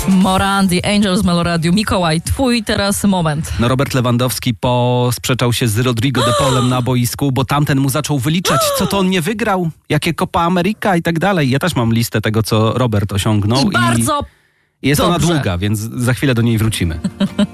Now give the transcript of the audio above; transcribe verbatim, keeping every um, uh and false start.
Moran, The Angels, Meloradiu. Mikołaj, twój teraz moment. No Robert Lewandowski posprzeczał się z Rodrigo de Paulem na boisku, bo tamten mu zaczął wyliczać, co to on nie wygrał, jakie Copa America i tak dalej. Ja też mam listę tego, co Robert osiągnął. I bardzo i jest dobrze. ona długa, więc za chwilę do niej wrócimy.